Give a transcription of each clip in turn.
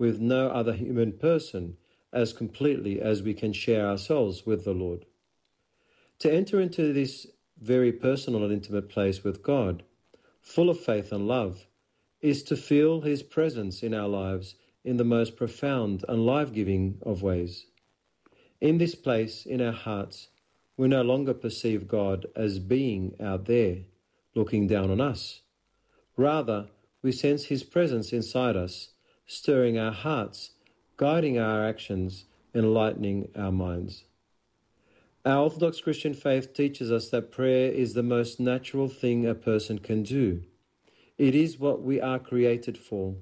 with no other human person as completely as we can share ourselves with the Lord. To enter into this very personal and intimate place with God, full of faith and love, is to feel His presence in our lives in the most profound and life-giving of ways. In this place, in our hearts, we no longer perceive God as being out there, looking down on us. Rather, we sense His presence inside us, stirring our hearts, guiding our actions, enlightening our minds. Our Orthodox Christian faith teaches us that prayer is the most natural thing a person can do. It is what we are created for.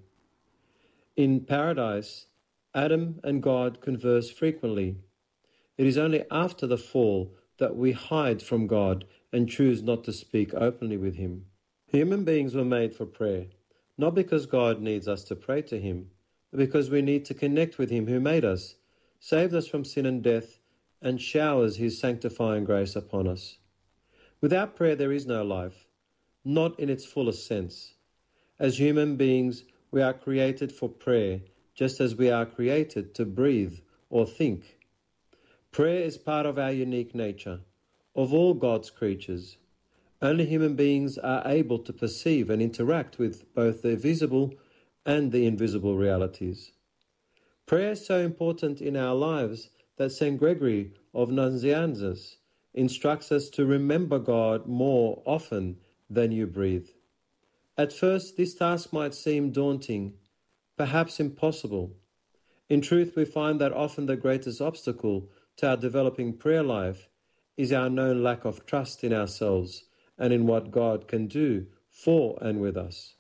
In paradise, Adam and God converse frequently. It is only after the fall that we hide from God and choose not to speak openly with Him. Human beings were made for prayer, not because God needs us to pray to Him, but because we need to connect with Him who made us, saved us from sin and death, and showers His sanctifying grace upon us. Without prayer there is no life, not in its fullest sense. As human beings, we are created for prayer, just as we are created to breathe or think. Prayer is part of our unique nature, of all God's creatures. Only human beings are able to perceive and interact with both the visible and the invisible realities. Prayer is so important in our lives that St. Gregory of Nazianzus instructs us to remember God more often than you breathe. At first, this task might seem daunting, perhaps impossible. In truth, we find that often the greatest obstacle to our developing prayer life is our known lack of trust in ourselves and in what God can do for and with us.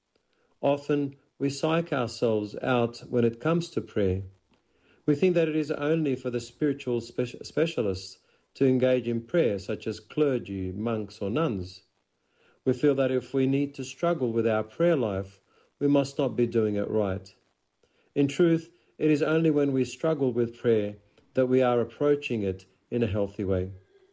Often, we psych ourselves out when it comes to prayer. We think that it is only for the spiritual specialists to engage in prayer, such as clergy, monks, or nuns. We feel that if we need to struggle with our prayer life, we must not be doing it right. In truth, it is only when we struggle with prayer that we are approaching it in a healthy way.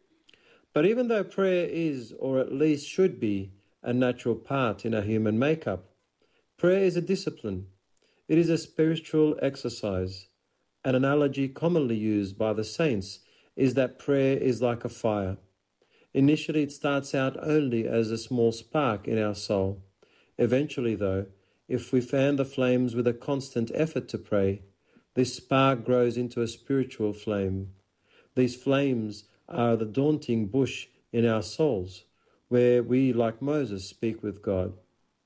But even though prayer is, or at least should be, a natural part in our human makeup, prayer is a discipline. It is a spiritual exercise. An analogy commonly used by the saints is that prayer is like a fire. Initially, it starts out only as a small spark in our soul. Eventually, though, if we fan the flames with a constant effort to pray, this spark grows into a spiritual flame. These flames are the daunting bush in our souls, where we, like Moses, speak with God.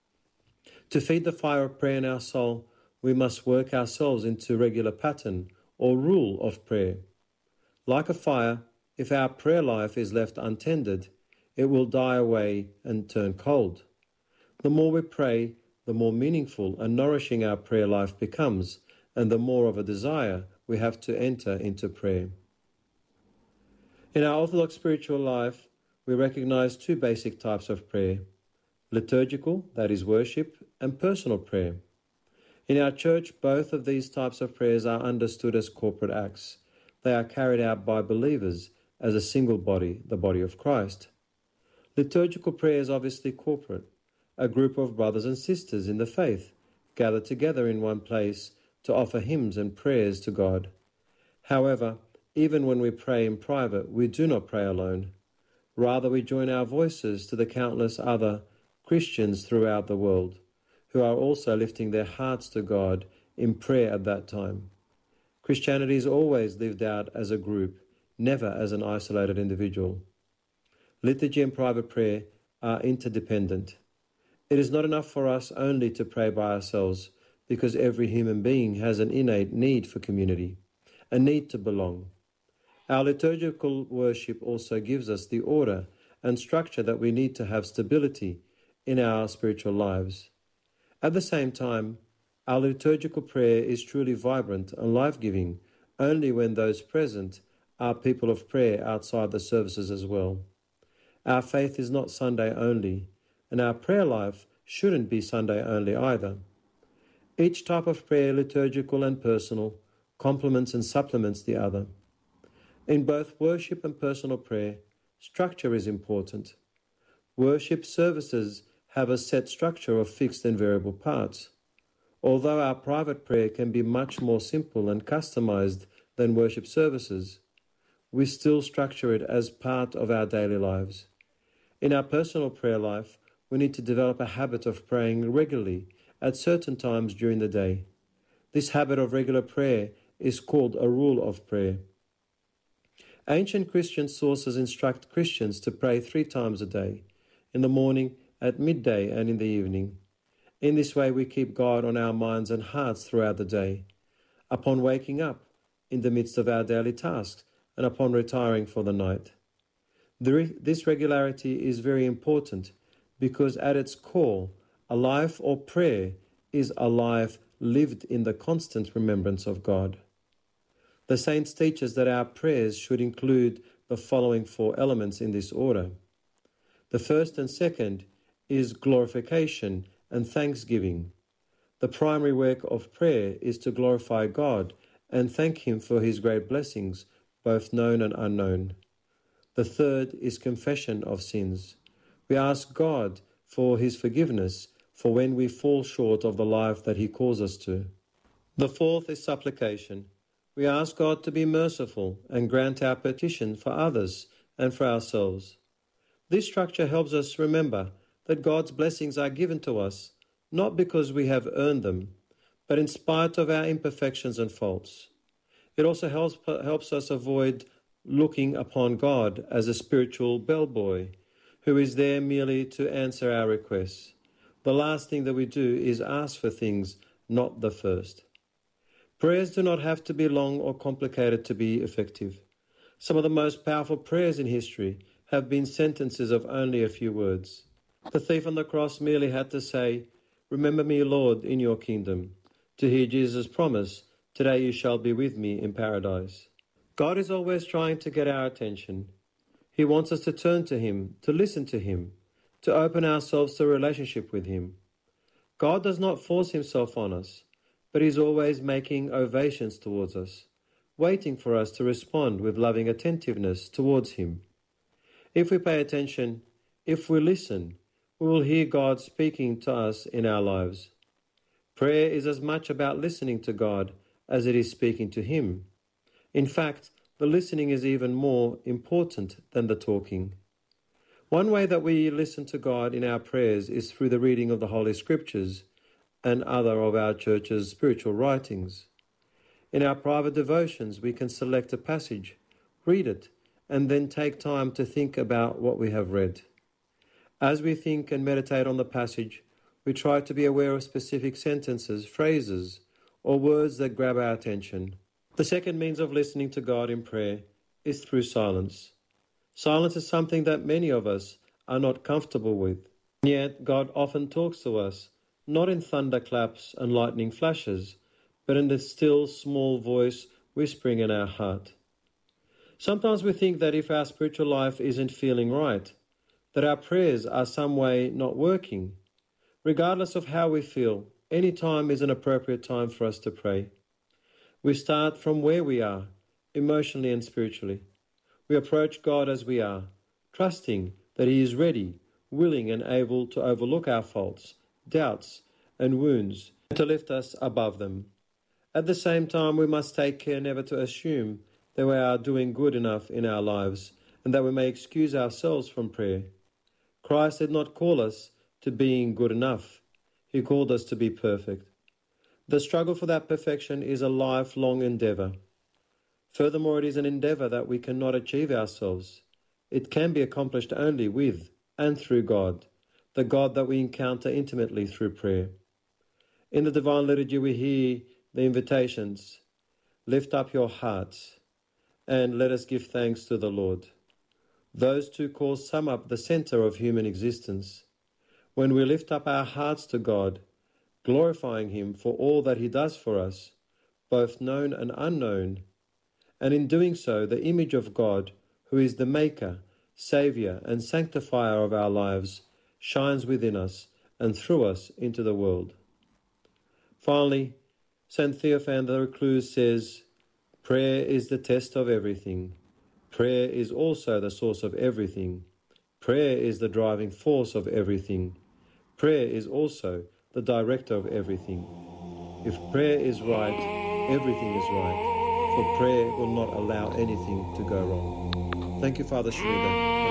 To feed the fire of prayer in our soul, we must work ourselves into regular pattern or rule of prayer. Like a fire, if our prayer life is left untended, it will die away and turn cold. The more we pray, the more meaningful and nourishing our prayer life becomes, and the more of a desire we have to enter into prayer. In our Orthodox spiritual life, we recognize two basic types of prayer: liturgical, that is worship, and personal prayer. In our church, both of these types of prayers are understood as corporate acts. They are carried out by believers as a single body, the body of Christ. Liturgical prayer is obviously corporate, a group of brothers and sisters in the faith gathered together in one place to offer hymns and prayers to God. However, even when we pray in private, we do not pray alone. Rather, we join our voices to the countless other Christians throughout the world who are also lifting their hearts to God in prayer at that time. Christianity is always lived out as a group, never as an isolated individual. Liturgy and private prayer are interdependent. It is not enough for us only to pray by ourselves, because every human being has an innate need for community, a need to belong. Our liturgical worship also gives us the order and structure that we need to have stability in our spiritual lives. At the same time, our liturgical prayer is truly vibrant and life-giving only when those present are people of prayer outside the services as well. Our faith is not Sunday only, and our prayer life shouldn't be Sunday only either. Each type of prayer, liturgical and personal, complements and supplements the other. In both worship and personal prayer, structure is important. Worship services have a set structure of fixed and variable parts. Although our private prayer can be much more simple and customized than worship services, we still structure it as part of our daily lives. In our personal prayer life, we need to develop a habit of praying regularly at certain times during the day. This habit of regular prayer is called a rule of prayer. Ancient Christian sources instruct Christians to pray 3 times a day, in the morning, at midday, and in the evening. In this way, we keep God on our minds and hearts throughout the day, upon waking up, in the midst of our daily tasks, and upon retiring for the night. This regularity is very important because at its core, a life or prayer is a life lived in the constant remembrance of God. The saints teach us that our prayers should include the following 4 elements in this order. The first and second is glorification and thanksgiving. The primary work of prayer is to glorify God and thank Him for His great blessings, both known and unknown. The third is confession of sins. We ask God for His forgiveness for when we fall short of the life that He calls us to. The fourth is supplication. We ask God to be merciful and grant our petition for others and for ourselves. This structure helps us remember that God's blessings are given to us not because we have earned them, but in spite of our imperfections and faults. It also helps us avoid looking upon God as a spiritual bellboy who is there merely to answer our requests. The last thing that we do is ask for things, not the first. Prayers do not have to be long or complicated to be effective. Some of the most powerful prayers in history have been sentences of only a few words. The thief on the cross merely had to say, "Remember me, Lord, in your kingdom," to hear Jesus' promise, "Today you shall be with me in paradise." God is always trying to get our attention. He wants us to turn to Him, to listen to Him, to open ourselves to a relationship with Him. God does not force Himself on us, but He's always making ovations towards us, waiting for us to respond with loving attentiveness towards Him. If we pay attention, if we listen, we will hear God speaking to us in our lives. Prayer is as much about listening to God as it is speaking to Him. In fact, the listening is even more important than the talking. One way that we listen to God in our prayers is through the reading of the Holy Scriptures and other of our church's spiritual writings. In our private devotions, we can select a passage, read it, and then take time to think about what we have read. As we think and meditate on the passage, we try to be aware of specific sentences, phrases, or words that grab our attention. The second means of listening to God in prayer is through silence. Silence is something that many of us are not comfortable with. Yet God often talks to us, not in thunderclaps and lightning flashes, but in the still, small voice whispering in our heart. Sometimes we think that if our spiritual life isn't feeling right, that our prayers are some way not working. Regardless of how we feel, any time is an appropriate time for us to pray. We start from where we are, emotionally and spiritually. We approach God as we are, trusting that He is ready, willing and able to overlook our faults, doubts and wounds, and to lift us above them. At the same time, we must take care never to assume that we are doing good enough in our lives and that we may excuse ourselves from prayer. Christ did not call us to being good enough. He called us to be perfect. The struggle for that perfection is a lifelong endeavor. Furthermore, it is an endeavor that we cannot achieve ourselves. It can be accomplished only with and through God, the God that we encounter intimately through prayer. In the Divine Liturgy, we hear the invitations, "Lift up your hearts," and "Let us give thanks to the Lord." Those two calls sum up the center of human existence. When we lift up our hearts to God, glorifying Him for all that He does for us, both known and unknown, and in doing so, the image of God, who is the Maker, Saviour, and Sanctifier of our lives, shines within us and through us into the world. Finally, St. Theophan the Recluse says, "Prayer is the test of everything. Prayer is also the source of everything. Prayer is the driving force of everything. Prayer is also the director of everything." If prayer is right, everything is right, for prayer will not allow anything to go wrong. Thank you, Father Sharida.